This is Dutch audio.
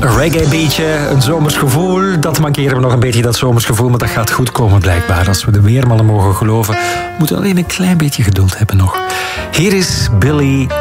Reggae beatje, een zomers gevoel. Dat mankeren we nog een beetje, dat zomers gevoel. Maar dat gaat goed komen blijkbaar. Als we de weermannen mogen geloven, moeten we alleen een klein beetje geduld hebben nog. Hier is Billie